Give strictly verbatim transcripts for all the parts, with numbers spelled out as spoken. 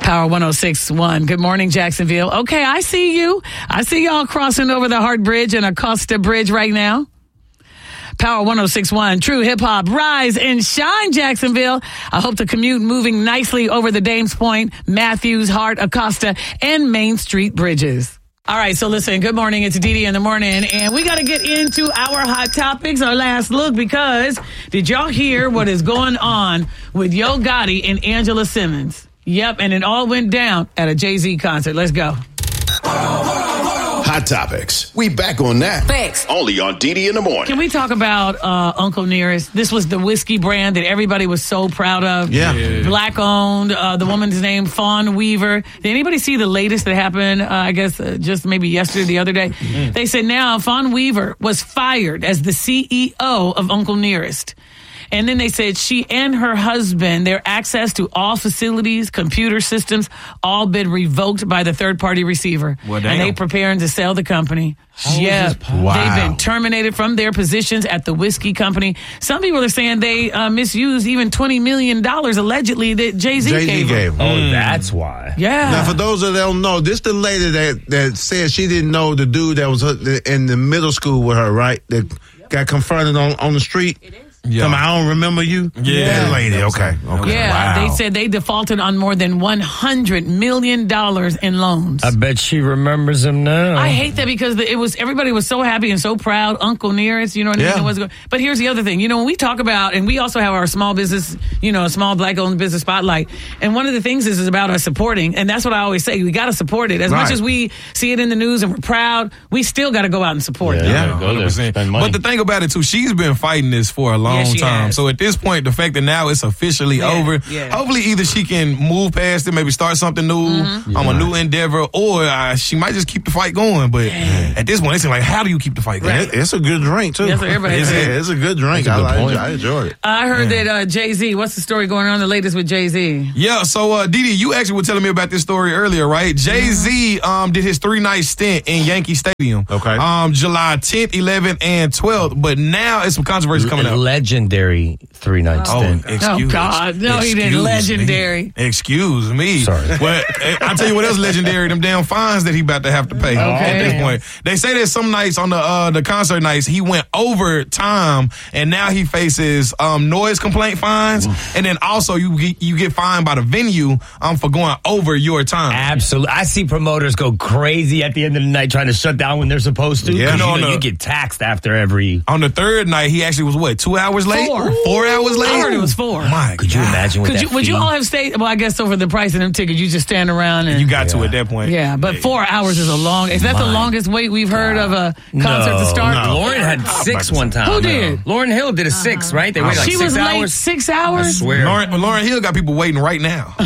Power one oh six point one. Good morning, Jacksonville. Okay, I see you. I see y'all crossing over the Hart Bridge and Acosta Bridge right now. Power one oh six point one. True hip hop. Rise and shine, Jacksonville. I hope the commute moving nicely over the Dames Point, Matthews, Hart, Acosta, and Main Street bridges. All right, so listen, good morning. It's Dee in the morning, and we got to get into our hot topics, our last look, because did y'all hear what is going on with Yo Gotti and Angela Simmons? Yep, and it all went down at a Jay-Z concert. Let's go. Hot topics. We back on that. Thanks. Only on Dee in the morning. Can we talk about uh, Uncle Nearest? This was the whiskey brand that everybody was so proud of. Yeah. yeah. Black owned. Uh, the woman's name, Fawn Weaver. Did anybody see the latest that happened, uh, I guess, uh, just maybe yesterday, the other day? Mm-hmm. They said now Fawn Weaver was fired as the C E O of Uncle Nearest. And then they said she and her husband, their access to all facilities, computer systems, all been revoked by the third-party receiver. Well, and they preparing to sell the company. How yeah, is this possible? They've Wow. been terminated from their positions at the whiskey company. Some people are saying they uh, misused even twenty million dollars allegedly that Jay-Z, Jay-Z gave, gave them. him. Oh, that's why. Yeah. Now, for those that don't know, this the lady that, that said she didn't know the dude that was in the middle school with her, right? That got confronted on, on the street. It is. Yeah. Come on, I don't remember you. Yeah. That lady. Okay. Okay. Yeah, Wow. they said they defaulted on more than one hundred million dollars in loans. I bet she remembers him now. I hate that because it was everybody was so happy and so proud. Uncle Nearest, you know what I Yeah. mean? It was good. But here's the other thing. You know, when we talk about, and we also have our small business, you know, small black-owned business spotlight. And one of the things is, is about us supporting. And that's what I always say. We got to support it. As Right. much as we see it in the news and we're proud, we still got to go out and support it. Yeah. go there, spend money. But the thing about it too, she's been fighting this for a long Yeah, she time. has. So at this point, the fact that now it's officially Yeah, over, yeah. hopefully either she can move past it, maybe start something new Mm-hmm. on a new endeavor, or uh, she might just keep the fight going. But at this point, it seems like, how do you keep the fight going? It- It's a good drink, too. That's what everybody it's, said. it's a good drink. That's a good I, point. I enjoyed it. I heard that uh, Jay-Z, what's the story going on, the latest with Jay-Z? Yeah, so uh, Dee Dee, you actually were telling me about this story earlier, right? Jay-Z um, did his three-night stint in Yankee Stadium. Okay. Um, July tenth, eleventh, and twelfth. But now it's some controversy coming up. Legendary three-night Oh, stint. excuse Oh, God. No, he didn't. excuse Legendary. Me. Excuse me. Sorry. Well, I'll tell you what else legendary, them damn fines that he about to have to pay at this point. They say that some nights on the uh, the concert nights, he went over time, and now he faces um, noise complaint fines, and then also you get, you get fined by the venue um, for going over your time. Absolutely. I see promoters go crazy at the end of the night trying to shut down when they're supposed to. Yeah. 'Cause, No, you know, no. you get taxed after every... On the third night, he actually was, what, two hours late? Four. Four hours late? I heard it was four. My Could you God. imagine what Could that you, would you fee- all have stayed? Well, I guess over the price of them tickets, you just stand around and. You got to at that point. Yeah, but four hours is a long. Is that the My longest wait we've heard of a concert no, to start? no. Lauren had six one time. Who did? Lauren Hill did a six, right? They waited like She six was late hours. six I hours. swear. Lauren, Lauren Hill got people waiting right now.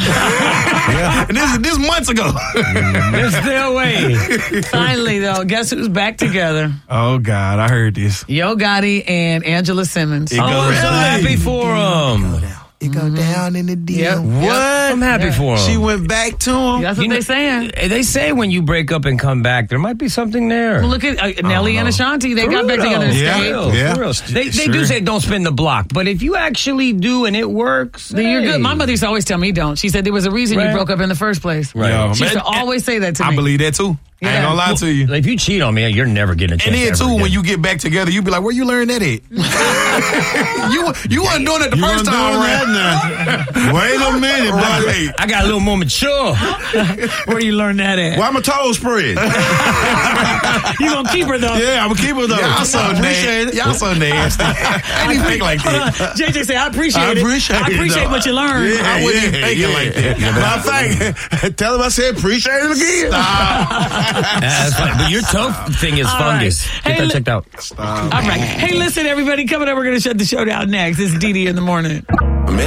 Yeah. And this this months ago. There's still way. Finally, though, guess who's back together? Oh God, I heard this. Yo Gotti and Angela Simmons. It Oh, I'm so happy for him. It go down in the deal. Yep. What? I'm happy for him. She went back to him. That's what You they know- saying. They say when you break up and come back, there might be something there. Well, look at uh, Nelly and Ashanti. They For got back real. together and Yeah. stayed. For real, Yeah. for real. They, they Sure. do say don't spin the block, but if you actually do and it works, Then you're hey. good. My mother used to always tell me don't. She said there was a reason you Right. broke up in the first place. Right. Yo, She used to man, always say that to I me. believe that too. I Yeah. ain't gonna lie to you. If you cheat on me, you're never getting a chance. And then ever too, again. when you get back together, you be like, "Where you learn that at?" you you wasn't doing it the You first wasn't time doing around. that now. Wait a minute, buddy. Right. I got a little more mature. Where you learn that at? Why my toes spread? You gonna keep her though? Yeah, I'm gonna keep it though. Y'all so I appreciate nasty. it. Y'all so nasty. I didn't think like that. J J say I appreciate I it. appreciate I it, appreciate though. what you learned. Yeah, I wouldn't even yeah, think it yeah. like that. Matter of fact, tell him I said appreciate it again. That's fine. But your toe thing is All fungus. right. Get Hey, that li- checked out. All right. Hey, listen, everybody. Coming up, we're going to shut the show down next. It's Dee Dee in the morning.